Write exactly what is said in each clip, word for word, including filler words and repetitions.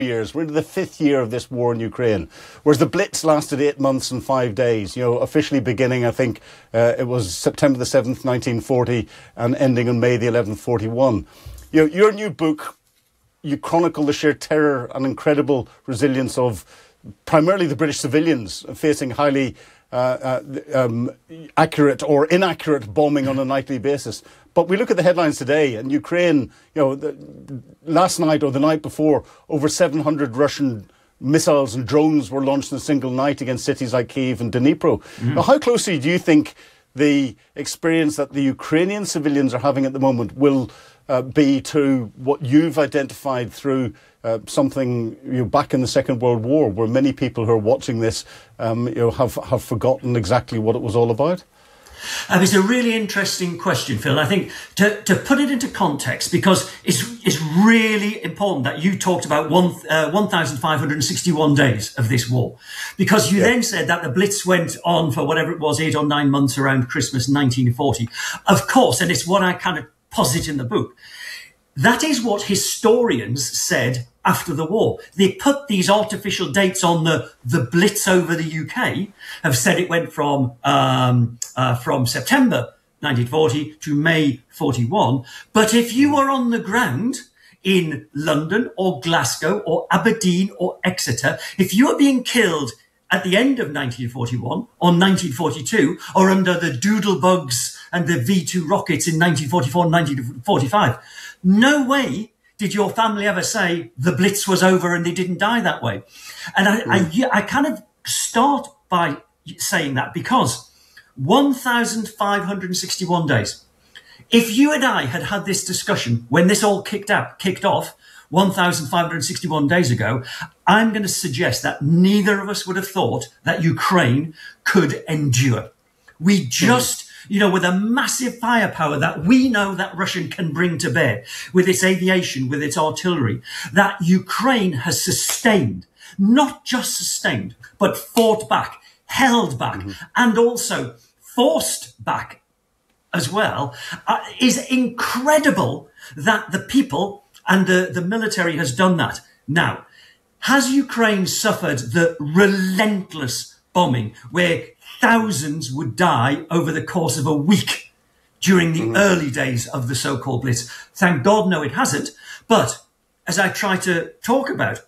years. We're into the fifth year of this war in Ukraine, whereas the Blitz lasted eight months and five days. You know, officially beginning, I think uh, it was September the seventh, nineteen forty, and ending on May the eleventh, forty-one. You know, your new book, you chronicle the sheer terror and incredible resilience of primarily the British civilians facing highly uh, uh, um, accurate or inaccurate bombing on a nightly basis. But we look at the headlines today, and Ukraine, you know, the, last night or the night before, over seven hundred Russian missiles and drones were launched in a single night against cities like Kyiv and Dnipro. Mm. Now, how closely do you think the experience that the Ukrainian civilians are having at the moment will uh, be to what you've identified through uh, something, you know, back in the Second World War, where many people who are watching this um, you know, have, have forgotten exactly what it was all about? Um, it's a really interesting question, Phil. I think to, to put it into context, because it's it's really important that you talked about one, uh, one thousand five hundred sixty-one days of this war, because you yeah. then said that the Blitz went on for whatever it was, eight or nine months around Christmas nineteen forty. Of course, and it's what I kind of posit in the book. That is what historians said after the war. They put these artificial dates on the, the Blitz over the U K, have said it went from, um, uh, from September nineteen forty to May forty-one. But if you were on the ground in London or Glasgow or Aberdeen or Exeter, if you were being killed at the end of nineteen forty-one or nineteen forty-two, or under the Doodlebugs and the V two rockets in nineteen forty-four and nineteen forty-five, no way did your family ever say the Blitz was over and they didn't die that way. And I, mm. I, I kind of start by saying that because one thousand five hundred sixty-one days, if you and I had had this discussion when this all kicked out, kicked off one thousand five hundred sixty-one days ago, I'm going to suggest that neither of us would have thought that Ukraine could endure. We just... Mm. You know, with a massive firepower that we know that Russia can bring to bear, with its aviation, with its artillery, that Ukraine has sustained, not just sustained, but fought back, held back, mm-hmm. and also forced back as well, uh, is incredible that the people and the, the military has done that. Now, has Ukraine suffered the relentless bombing where thousands would die over the course of a week during the mm. early days of the so-called Blitz? Thank God, no, it hasn't. But as I try to talk about,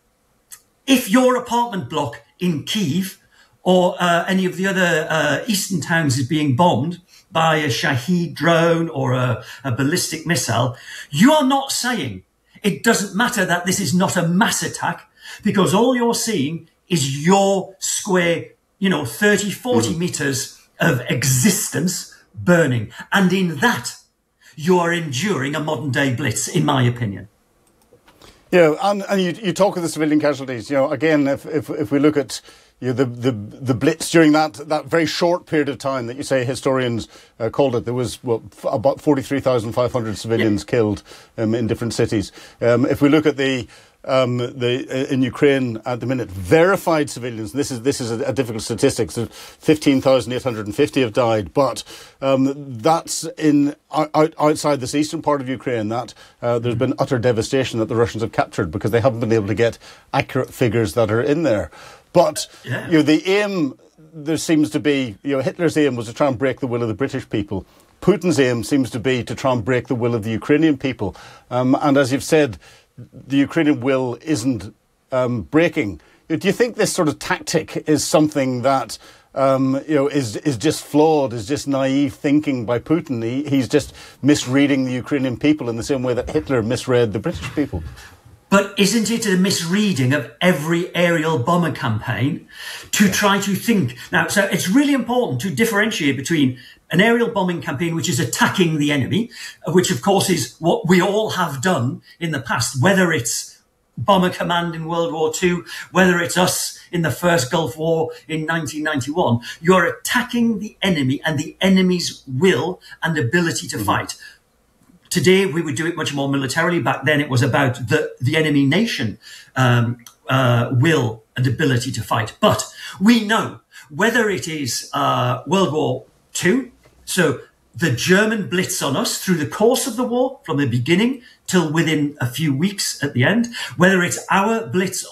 if your apartment block in Kyiv or uh, any of the other uh, eastern towns is being bombed by a Shahed drone or a, a ballistic missile, you are not saying it doesn't matter that this is not a mass attack, because all you're seeing is your square, you know, thirty, forty mm. meters of existence burning. And in that, you are enduring a modern day Blitz, in my opinion. Yeah, and, and you, you talk of the civilian casualties. You know, again, if if, if we look at you know, the, the the Blitz during that, that very short period of time that you say historians uh, called it, there was what, f- about forty-three thousand five hundred civilians yeah. killed um, in different cities. Um, if we look at the Um, the, uh, in Ukraine at the minute, verified civilians, this is this is a, a difficult statistic, so fifteen thousand eight hundred fifty have died, but um, that's in out, outside this eastern part of Ukraine, that uh, there's been utter devastation that the Russians have captured because they haven't been able to get accurate figures that are in there. But yeah. you know, the aim, there seems to be, you know, Hitler's aim was to try and break the will of the British people. Putin's aim seems to be to try and break the will of the Ukrainian people. Um, and as you've said, the Ukrainian will isn't um, breaking. Do you think this sort of tactic is something that um, you know is is just flawed, is just naive thinking by Putin? He, he's just misreading the Ukrainian people in the same way that Hitler misread the British people. But isn't it a misreading of every aerial bomber campaign to try to think? Now, so it's really important to differentiate between an aerial bombing campaign, which is attacking the enemy, which, of course, is what we all have done in the past, whether it's Bomber Command in World War Two, whether it's us in the first Gulf War in nineteen ninety-one. You're attacking the enemy and the enemy's will and ability to mm-hmm. fight. Today, we would do it much more militarily. Back then, it was about the, the enemy nation um, uh, will and ability to fight. But we know whether it is uh, World War Two, so the German Blitz on us through the course of the war, from the beginning till within a few weeks at the end, whether it's our blitz